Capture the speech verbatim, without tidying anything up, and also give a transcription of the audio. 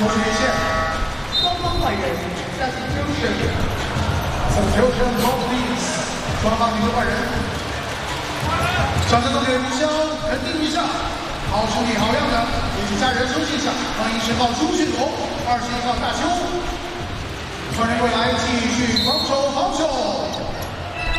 球是连线， 双方换人 ，substitution。 substitution please， 双方女队换人。掌声送给吴潇，肯定一下，好身体好样的，也请家人休息一下。欢迎十号朱俊龙，二十一号大邱，传人未来继续防守好球。